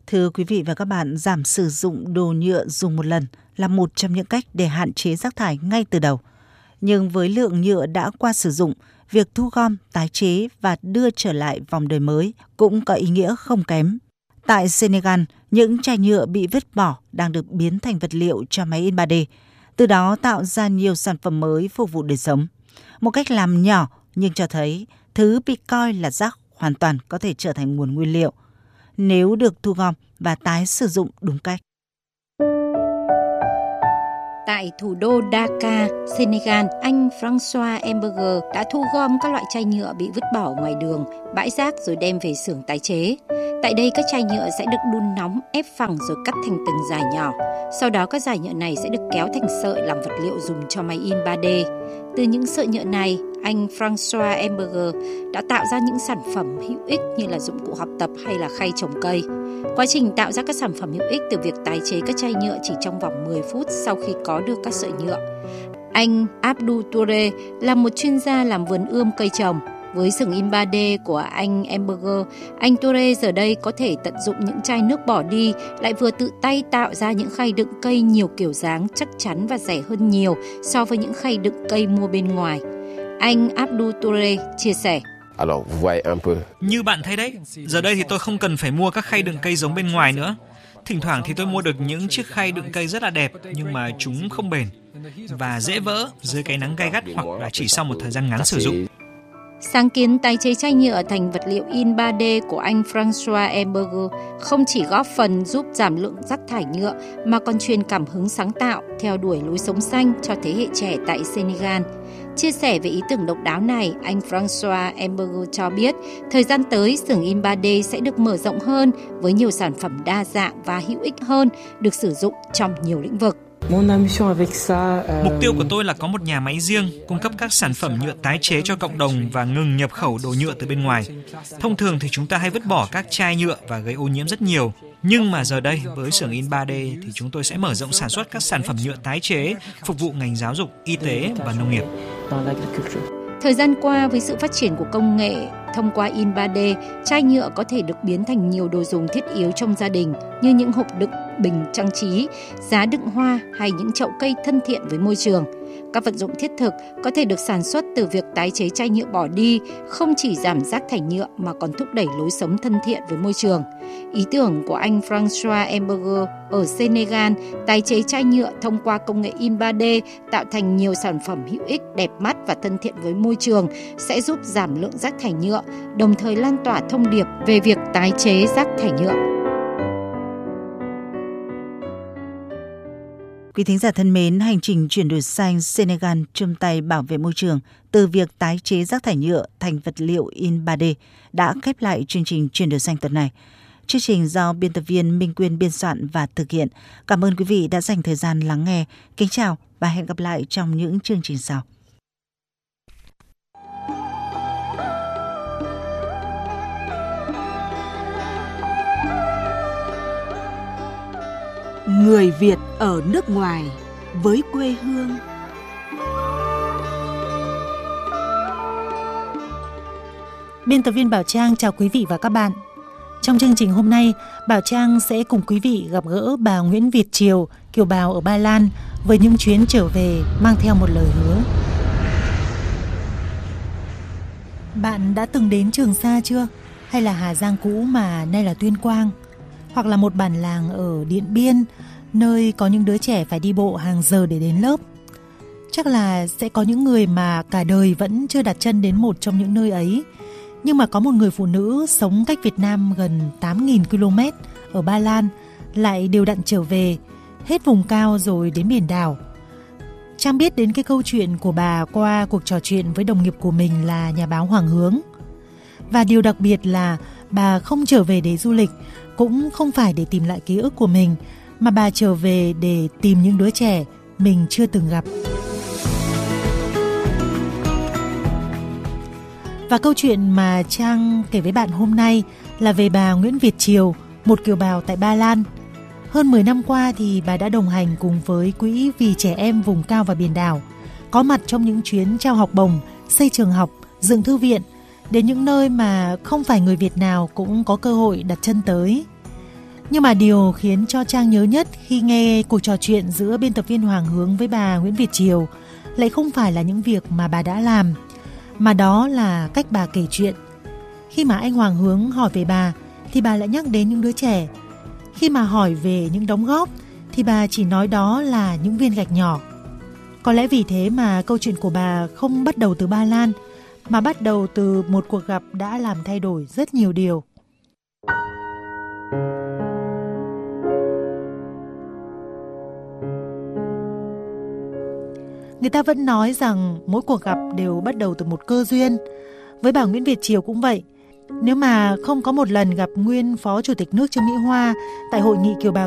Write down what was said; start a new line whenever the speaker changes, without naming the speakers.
Thưa quý vị và các bạn, giảm sử dụng đồ nhựa dùng một lần là một trong những cách để hạn chế rác thải ngay từ đầu. Nhưng với lượng nhựa đã qua sử dụng, việc thu gom, tái chế và đưa trở lại vòng đời mới cũng có ý nghĩa không kém. Tại Senegal, những chai nhựa bị vứt bỏ đang được biến thành vật liệu cho máy in 3D, từ đó tạo ra nhiều sản phẩm mới phục vụ đời sống. Một cách làm nhỏ nhưng cho thấy thứ bị coi là rác hoàn toàn có thể trở thành nguồn nguyên liệu nếu được thu gom và tái sử dụng đúng cách.
Tại thủ đô Dakar, Senegal, anh François Emberger đã thu gom các loại chai nhựa bị vứt bỏ ngoài đường, bãi rác rồi đem về xưởng tái chế. Tại đây, các chai nhựa sẽ được đun nóng, ép phẳng rồi cắt thành từng dải nhỏ. Sau đó, các dải nhựa này sẽ được kéo thành sợi làm vật liệu dùng cho máy in 3D. Từ những sợi nhựa này, anh François Emberger đã tạo ra những sản phẩm hữu ích như là dụng cụ học tập hay là khay trồng cây. Quá trình tạo ra các sản phẩm hữu ích từ việc tái chế các chai nhựa chỉ trong vòng 10 phút sau khi có được các sợi nhựa. Anh Abdou Touré là một chuyên gia làm vườn ươm cây trồng. Với xưởng in 3D của anh Emberger, anh Touré giờ đây có thể tận dụng những chai nước bỏ đi, lại vừa tự tay tạo ra những khay đựng cây nhiều kiểu dáng, chắc chắn và rẻ hơn nhiều so với những khay đựng cây mua bên ngoài. Anh Abdou Touré chia sẻ.
Như bạn thấy đấy, giờ đây thì tôi không cần phải mua các khay đựng cây giống bên ngoài nữa. Thỉnh thoảng thì tôi mua được những chiếc khay đựng cây rất là đẹp nhưng mà chúng không bền và dễ vỡ dưới cái nắng gay gắt hoặc là chỉ sau một thời gian ngắn sử dụng.
Sáng kiến tái chế chai nhựa thành vật liệu in 3D của anh François Emberger không chỉ góp phần giúp giảm lượng rác thải nhựa mà còn truyền cảm hứng sáng tạo, theo đuổi lối sống xanh cho thế hệ trẻ tại Senegal. Chia sẻ về ý tưởng độc đáo này, anh François Emberger cho biết thời gian tới xưởng in 3D sẽ được mở rộng hơn với nhiều sản phẩm đa dạng và hữu ích hơn được sử dụng trong nhiều lĩnh vực.
Mục tiêu của tôi là có một nhà máy riêng cung cấp các sản phẩm nhựa tái chế cho cộng đồng và ngừng nhập khẩu đồ nhựa từ bên ngoài. Thông thường thì chúng ta hay vứt bỏ các chai nhựa và gây ô nhiễm rất nhiều. Nhưng mà giờ đây với xưởng in 3D thì chúng tôi sẽ mở rộng sản xuất các sản phẩm nhựa tái chế phục vụ ngành giáo dục, y tế và nông nghiệp.
Thời gian qua, với sự phát triển của công nghệ, thông qua in 3D, chai nhựa có thể được biến thành nhiều đồ dùng thiết yếu trong gia đình như những hộp đựng, bình trang trí, giá đựng hoa hay những chậu cây thân thiện với môi trường. Các vật dụng thiết thực có thể được sản xuất từ việc tái chế chai nhựa bỏ đi, không chỉ giảm rác thải nhựa mà còn thúc đẩy lối sống thân thiện với môi trường. Ý tưởng của anh François Emberger ở Senegal tái chế chai nhựa thông qua công nghệ in 3D tạo thành nhiều sản phẩm hữu ích, đẹp mắt và thân thiện với môi trường sẽ giúp giảm lượng rác thải nhựa, đồng thời lan tỏa thông điệp về việc tái chế rác thải nhựa.
Quý thính giả thân mến, hành trình chuyển đổi xanh Senegal chung tay bảo vệ môi trường từ việc tái chế rác thải nhựa thành vật liệu in 3D đã khép lại chương trình chuyển đổi xanh tuần này. Chương trình do biên tập viên Minh Quyên biên soạn và thực hiện. Cảm ơn quý vị đã dành thời gian lắng nghe. Kính chào và hẹn gặp lại trong những chương trình sau.
Người Việt ở nước ngoài với quê hương.
Biên tập viên Bảo Trang chào quý vị và các bạn. Trong chương trình hôm nay, Bảo Trang sẽ cùng quý vị gặp gỡ bà Nguyễn Việt Triều, kiều bào ở Ba Lan, với những chuyến trở về mang theo một lời hứa. Bạn đã từng đến Trường Sa chưa? Hay là Hà Giang cũ mà nay là Tuyên Quang? Hoặc là một bản làng ở Điện Biên, nơi có những đứa trẻ phải đi bộ hàng giờ để đến lớp? Chắc là sẽ có những người mà cả đời vẫn chưa đặt chân đến một trong những nơi ấy. Nhưng mà có một người phụ nữ sống cách Việt Nam gần 8.000 km ở Ba Lan lại đều đặn trở về, hết vùng cao rồi đến biển đảo. Trang biết đến cái câu chuyện của bà qua cuộc trò chuyện với đồng nghiệp của mình là nhà báo Hoàng Hướng. Và điều đặc biệt là bà không trở về để du lịch, cũng không phải để tìm lại ký ức của mình, mà bà trở về để tìm những đứa trẻ mình chưa từng gặp. Và câu chuyện mà Trang kể với bạn hôm nay là về bà Nguyễn Việt Triều, một kiều bào tại Ba Lan. Hơn 10 năm qua thì bà đã đồng hành cùng với Quỹ Vì Trẻ Em Vùng Cao và Biển Đảo, có mặt trong những chuyến trao học bổng, xây trường học, dựng thư viện, đến những nơi mà không phải người Việt nào cũng có cơ hội đặt chân tới. Nhưng mà điều khiến cho Trang nhớ nhất khi nghe cuộc trò chuyện giữa biên tập viên Hoàng Hướng với bà Nguyễn Việt Triều lại không phải là những việc mà bà đã làm, mà đó là cách bà kể chuyện. Khi mà anh Hoàng Hướng hỏi về bà thì bà lại nhắc đến những đứa trẻ. Khi mà hỏi về những đóng góp thì bà chỉ nói đó là những viên gạch nhỏ. Có lẽ vì thế mà câu chuyện của bà không bắt đầu từ Ba Lan, mà bắt đầu từ một cuộc gặp đã làm thay đổi rất nhiều điều. Người ta vẫn nói rằng mỗi cuộc gặp đều bắt đầu từ một cơ duyên. Với bà Nguyễn Việt Triều cũng vậy. Nếu mà không có một lần gặp nguyên Phó Chủ tịch nước Trương Mỹ Hoa tại Hội nghị Kiều bào